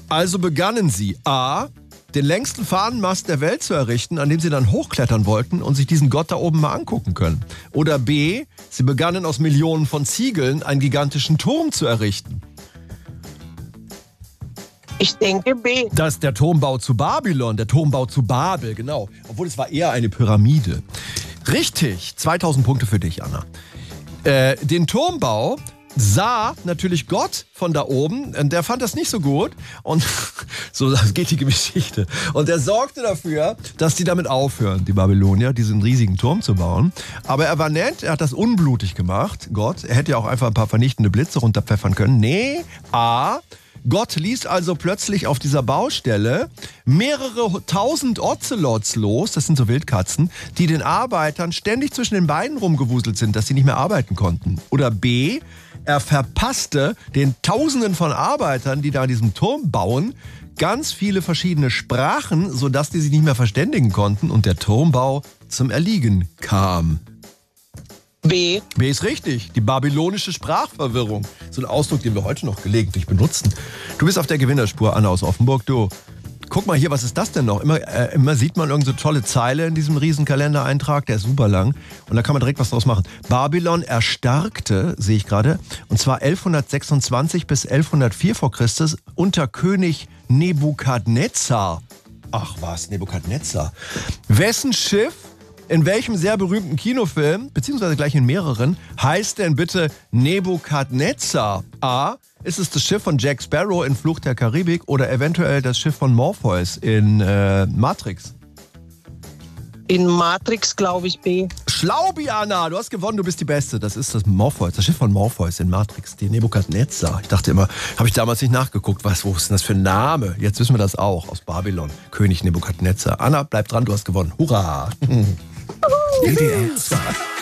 Also begannen sie A, den längsten Fahnenmast der Welt zu errichten, an dem sie dann hochklettern wollten und sich diesen Gott da oben mal angucken können. Oder B, sie begannen aus Millionen von Ziegeln einen gigantischen Turm zu errichten. Ich denke B. Das ist der Turmbau zu Babylon, der Turmbau zu Babel, genau. Obwohl es war eher eine Pyramide. Richtig, 2000 Punkte für dich, Anna. Den Turmbau sah natürlich Gott von da oben und der fand das nicht so gut und so geht die Geschichte. Und er sorgte dafür, dass die damit aufhören, die Babylonier, diesen riesigen Turm zu bauen. Aber er war nett, er hat das unblutig gemacht, Gott. Er hätte ja auch einfach ein paar vernichtende Blitze runterpfeffern können. Nee, Gott ließ also plötzlich auf dieser Baustelle mehrere tausend Ozelots los, das sind so Wildkatzen, die den Arbeitern ständig zwischen den Beinen rumgewuselt sind, dass sie nicht mehr arbeiten konnten. Oder B, er verpasste den Tausenden von Arbeitern, die da an diesem Turm bauen, ganz viele verschiedene Sprachen, sodass die sich nicht mehr verständigen konnten und der Turmbau zum Erliegen kam. B. B ist richtig. Die babylonische Sprachverwirrung. So ein Ausdruck, den wir heute noch gelegentlich benutzen. Du bist auf der Gewinnerspur, Anna aus Offenburg. Du, guck mal hier, was ist das denn noch? Immer sieht man irgend so tolle Zeile in diesem riesen Kalendereintrag. Der ist super lang. Und da kann man direkt was draus machen. Babylon erstarkte, sehe ich gerade, und zwar 1126 bis 1104 vor Christus unter König Nebukadnezar. Ach was, Nebukadnezar. Wessen Schiff in welchem sehr berühmten Kinofilm, beziehungsweise gleich in mehreren, heißt denn bitte Nebukadnezar? A, ist es das Schiff von Jack Sparrow in Flucht der Karibik oder eventuell das Schiff von Morpheus in Matrix? In Matrix glaube ich B. Schlau, Biana, du hast gewonnen, du bist die Beste. Das ist das Morpheus, das Schiff von Morpheus in Matrix, die Nebukadnezar. Ich dachte immer, habe ich damals nicht nachgeguckt, wo ist denn das für ein Name? Jetzt wissen wir das auch, aus Babylon, König Nebukadnezar. Anna, bleib dran, du hast gewonnen. Hurra! WDR 2.